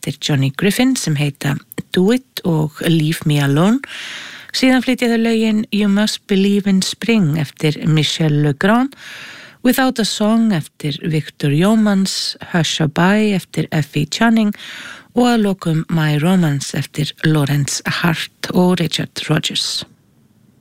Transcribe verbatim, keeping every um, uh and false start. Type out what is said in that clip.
eftir Johnny Griffin sem heita Do It og Leave Me Alone. Síðan flytja þau lögin You Must Believe in Spring eftir Michel Legrand, Without a Song eftir Victor Yeomans, Hushabye eftir Effie Channing og að lokum My Romance eftir Lawrence Hart og Richard Rodgers.